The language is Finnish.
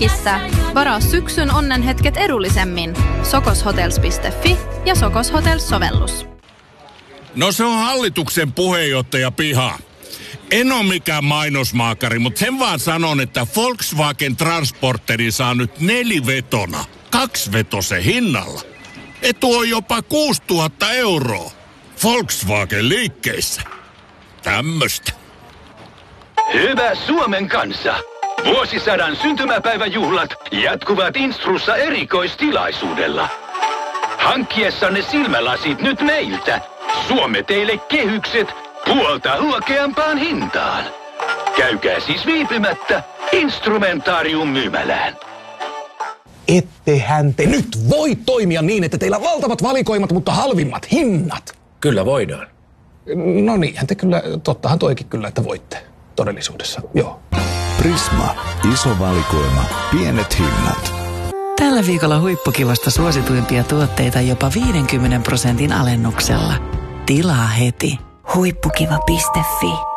Jenkkissä. Varaa syksyn onnenhetket edullisemmin. sokoshotels.fi ja Sokos Hotels-sovellus. No se on hallituksen puheenjohtaja Piha. En ole mikään mainosmaakari, mutta sen vaan sanon, että Volkswagen Transporteri saa nyt 4-vetona 2-vetosen hinnalla. Etu on jopa 6 000 €. Volkswagen liikkeissä. Tämmöstä. Hyvä Suomen kansa! Vuosisadan syntymäpäiväjuhlat jatkuvat Instrussa erikoistilaisuudella. Hankkiessanne silmälasit nyt meiltä. Suomme teille kehykset puolta huokeampaan hintaan. Käykää siis viipymättä Instrumentaarium-myymälään. Ettehän te nyt voi toimia niin, että teillä on valtavat valikoimat, mutta halvimmat hinnat. Kyllä voidaan. No niinhän te kyllä, tottahan toikin kyllä, että voitte todellisuudessa, joo. Prisma. Iso valikoima. Pienet hinnat. Tällä viikolla Huippukivasta suosituimpia tuotteita jopa 50% alennuksella. Tilaa heti. Huippukiva.fi